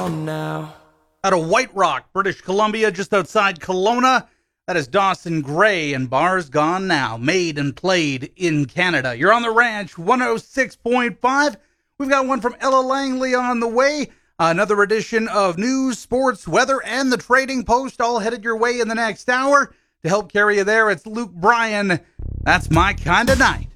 on now. Out of White Rock, British Columbia, just outside Kelowna. That is Dawson Gray and Bars Gone Now, made and played in Canada. You're on the Ranch, 106.5. We've got one from Ella Langley on the way. Another edition of news, sports, weather, and the Trading Post all headed your way in the next hour. To help carry you there, it's Luke Bryan. That's My Kind of Night.